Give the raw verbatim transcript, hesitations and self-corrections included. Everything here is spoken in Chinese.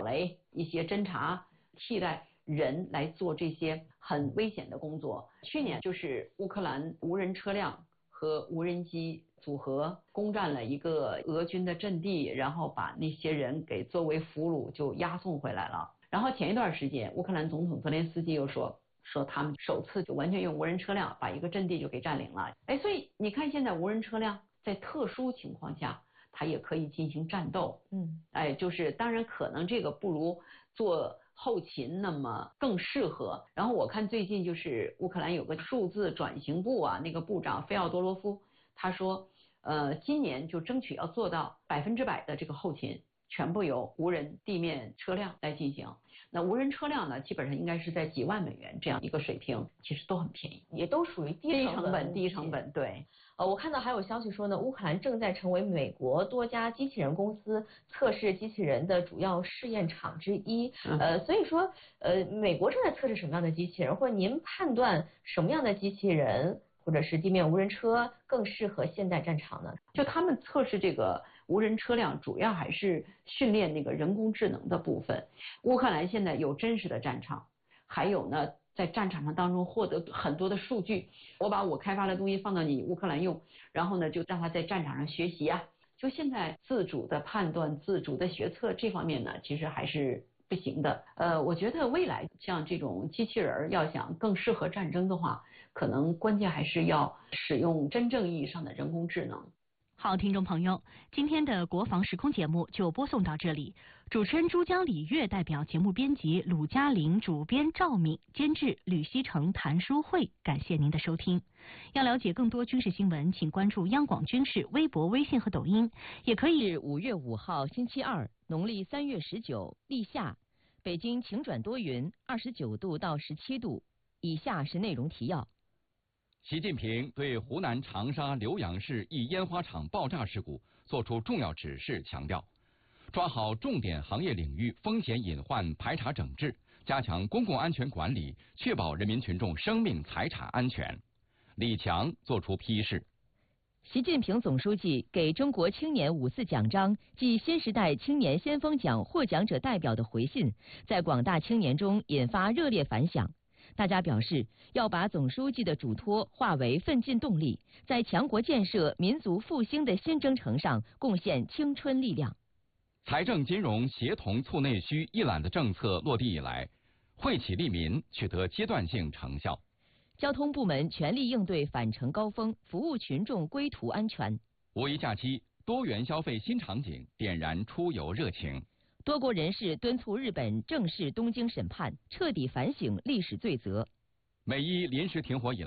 雷、一些侦察替代人来做这些很危险的工作。去年就是乌克兰无人车辆和无人机组合攻占了一个俄军的阵地，然后把那些人给作为俘虏就押送回来了。然后前一段时间乌克兰总统泽连斯基又说说他们首次就完全用无人车辆把一个阵地就给占领了。哎，所以你看现在无人车辆在特殊情况下它也可以进行战斗。嗯，哎，就是当然可能这个不如做后勤那么更适合。然后我看最近就是乌克兰有个数字转型部啊，那个部长菲奥多罗夫他说呃，今年就争取要做到百分之百的这个后勤全部由无人地面车辆来进行。那无人车辆呢，基本上应该是在几万美元这样一个水平，其实都很便宜， 也都属于低低成本低成本。对， 呃，我看到还有消息说呢，乌克兰正在成为美国多家机器人公司测试机器人的主要试验场之一。呃，所以说，呃，美国正在测试什么样的机器人，或者您判断什么样的机器人或者是地面无人车更适合现代战场呢？ 就他们测试这个无人车辆，主要还是训练那个人工智能的部分。乌克兰现在有真实的战场，还有呢，在战场上当中获得很多的数据。我把我开发的东西放到你乌克兰用，然后呢，就让他在战场上学习啊。就现在自主的判断、自主的决策这方面呢，其实还是不行的。呃，我觉得未来像这种机器人要想更适合战争的话，可能关键还是要使用真正意义上的人工智能。 好，听众朋友，今天的国防时空节目就播送到这里。主持人珠江李月代表节目编辑鲁嘉玲，主编赵敏，监制吕希成、谭淑慧，感谢您的收听。要了解更多军事新闻，请关注央广军事微博、微信和抖音，也可以。 是五月五号星期二，农历三月十九，立夏。北京晴转多云，二十九度到十七度。以下是内容提要。 习近平对湖南长沙浏阳市一烟花厂爆炸事故作出重要指示，强调抓好重点行业领域风险隐患排查整治，加强公共安全管理，确保人民群众生命财产安全。李强作出批示。 习近平总书记给中国青年五四奖章暨新时代青年先锋奖获奖者代表的回信，在广大青年中引发热烈反响。大家表示要把总书记的嘱托化为奋进动力，在强国建设、民族复兴的新征程上贡献青春力量。 财政金融协同促内需一揽的政策落地以来，惠企利民取得阶段性成效。 交通部门全力应对返程高峰，服务群众归途安全。 五一假期，多元消费新场景点燃出游热情。 多国人士敦促日本正视东京审判，彻底反省历史罪责。 美伊临时停火以来